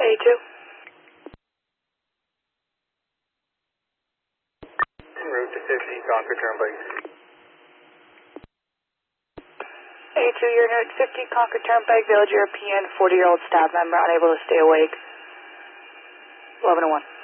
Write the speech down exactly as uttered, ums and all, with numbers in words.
two. En route to fifty Concord Turnpike. A two, you're near fifty Concord Turnpike, Village European, forty-year-old staff member, unable to stay awake. eleven oh one.